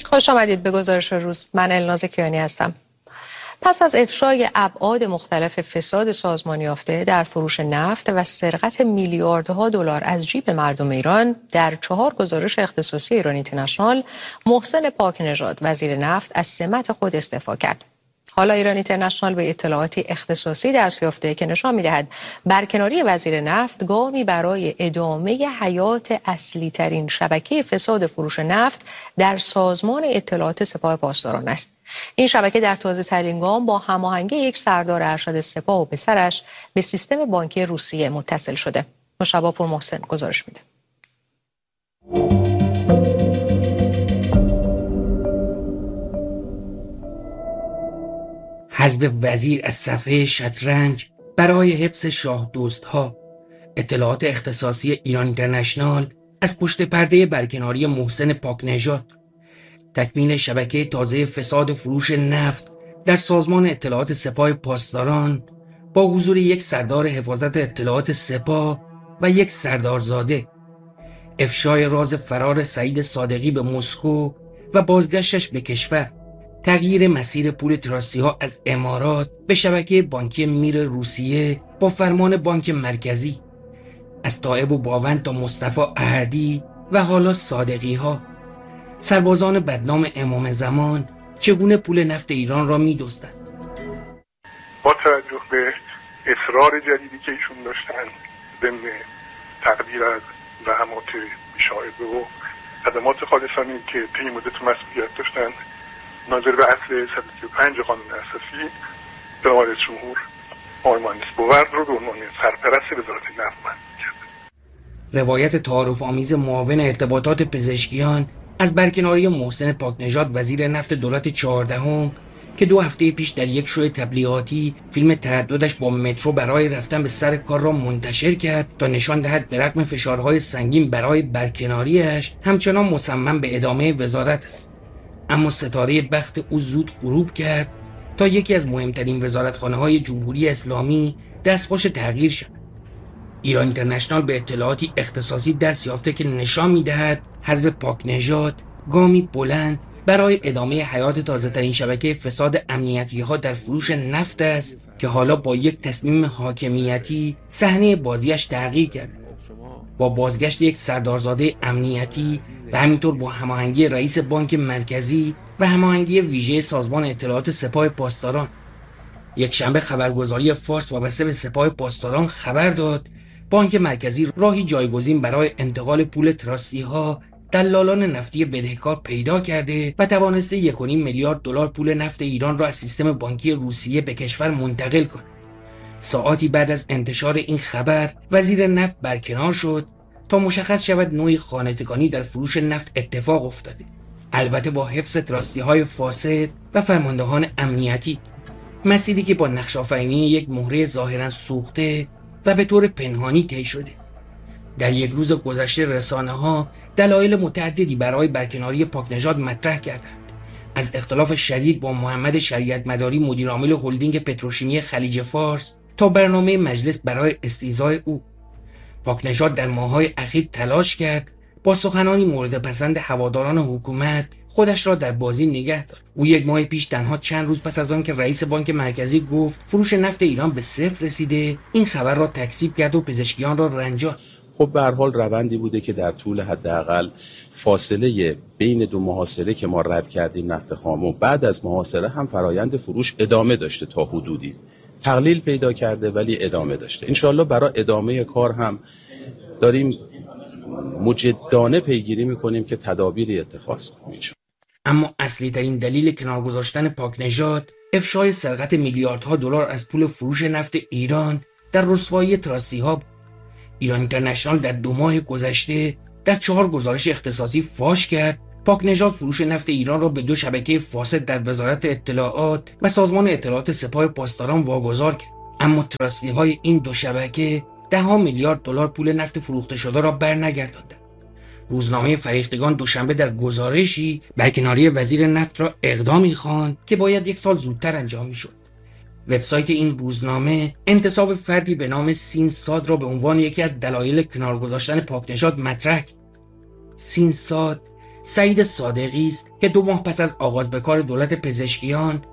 خوش آمدید به گزارش روز. من الناز کیانی هستم. پس از افشای ابعاد مختلف فساد سازمان یافته در فروش نفت و سرقت میلیاردها دلار از جیب مردم ایران، در 4 گزارش اختصاصی ایران اینترنشنال، محسن پاکنژاد وزیر نفت از سمت خود استعفا کرد. حالا ایران اینترنشنال به اطلاعاتی اختصاصی دست یافته که نشان می‌دهد برکناری وزیر نفت گامی برای ادامه حیات اصلی ترین شبکه فساد فروش نفت در سازمان اطلاعات سپاه پاسداران است. این شبکه در تازه ترین گام با هماهنگی یک سردار ارشد سپاه و پسرش به سیستم بانکی روسیه متصل شده. مشابه پور محسن گزارش میده. حذف وزیر از صفحه شطرنج برای حفظ شاه دوستها. اطلاعات اختصاصی ایران اینترنشنال از پشت پرده برکناری محسن پاکنژاد. تکمیل شبکه تازه فساد فروش نفت در سازمان اطلاعات سپاه پاسداران با حضور یک سردار حفاظت اطلاعات سپاه و یک سردارزاده. افشای راز فرار سعید صادقی به مسکو و بازگشتش به کشور. تغییر مسیر پول تراسی ها از امارات به شبکه بانکی میر روسیه با فرمان بانک مرکزی. از طائب و باوند تا مصطفی احدی و حالا صادقی ها. سربازان بدنام امام زمان چگونه پول نفت ایران را می دزدند. با توجه به اصرار جدیدی که ایشون داشتن ضمن تقدیر از زحمات بی‌شایبه و خدمات خالصانه‌ای که طی مدت مسئولیت داشتن، ناظر به اصل 135 قانون اساسی جناب رئیس جمهور آقای مهندس بورد رو به عنوان سرپرست وزارت نفت معرفی کرد. روایت تعارف آمیز معاون ارتباطات پزشکیان از برکناری محسن پاکنژاد وزیر نفت دولت 14 که 2 هفته پیش در یک شو تبلیغاتی فیلم ترددش با مترو برای رفتن به سر کار را منتشر کرد تا نشان دهد به رغم فشارهای سنگین برای برکناریش همچنان مصمم به ادامه وزارت است. اما ستاره بخت او زود غروب کرد تا یکی از مهمترین وزارتخانه‌های جمهوری اسلامی دستخوش تغییر شد. ایران اینترنشنال به اطلاعاتی اختصاصی دست یافته که نشان می‌دهد حذف پاکنژاد گامی بلند برای ادامه حیات تازه‌ترین شبکه فساد امنیتی‌ها در فروش نفت است که حالا با یک تصمیم حاکمیتی صحنه بازیش تغییر کرده. با بازگشت یک سردارزاده امنیتی و همینطور با هماهنگی رئیس بانک مرکزی و هماهنگی ویژه سازمان اطلاعات سپاه پاسداران. یک شنبه خبرگزاری فارس وابسته به سپاه پاسداران خبر داد بانک مرکزی راهی جایگزین برای انتقال پول تراسی ها دلالان نفتی بدهکار پیدا کرده و توانسته 1.5 میلیارد دلار پول نفت ایران را از سیستم بانکی روسیه به کشور منتقل کند. ساعاتی بعد از انتشار این خبر وزیر نفت برکنار شد تا مشخص شود نوعی خانه‌تکانی در فروش نفت اتفاق افتاده، البته با حفظ تراستی‌های فاسد و فرماندهان امنیتی، مسیری که با نقش‌آفرینی یک مهره ظاهراً سوخته و به طور پنهانی طی شده. در یک روز گذشته رسانه‌ها دلایل متعددی برای برکناری پاکنژاد مطرح کردند، از اختلاف شدید با محمد شریعت مداری مدیرعامل هلدینگ پتروشیمی خلیج فارس تا برنامه مجلس برای استیضاح او. پاکنژاد در ماه‌های اخیر تلاش کرد با سخنانی مورد پسند هواداران حکومت خودش را در بازی نگه دارد. او 1 ماه پیش تنها چند روز پس از آن که رئیس بانک مرکزی گفت فروش نفت ایران به 0 رسیده، این خبر را تکذیب کرد و پزشکیان را رنجاند. خب به هر حال روندی بوده که در طول حداقل فاصله بین 2 محاصره که ما رد کردیم نفت خام و بعد از محاصره هم فرایند فروش ادامه داشته، تا حدودی تقلیل پیدا کرده ولی ادامه داشته. انشالله برای ادامه کار هم داریم مجدانه پیگیری میکنیم که تدابیری اتخاذ کنیم. اما اصلی ترین دلیل کنار گذاشتن پاکنژاد افشای سرقت میلیاردها دلار از پول فروش نفت ایران در رسوایی تراسی ها. ایران اینترنشنال در 2 ماه گذشته در 4 گزارش اختصاصی فاش کرد پاکنژاد فروش نفت ایران را به 2 شبکه فاسد در وزارت اطلاعات و سازمان اطلاعات سپاه پاسداران واگذار کرد. اما تراسی های این 2 شبکه 10 میلیارد دلار پول نفت فروخته شده را برنگرداندند. روزنامه فریختگان دوشنبه در گزارشی برکناری وزیر نفت را اقدامی خواند که باید 1 سال زودتر انجام می‌شد. وبسایت این روزنامه انتصاب فردی به نام سینساد را به عنوان یکی از دلایل کنار گذاشتن پاکنژاد مطرح کرد. سینساد سعید صادقی است که 2 ماه پس از آغاز به کار دولت پزشکیان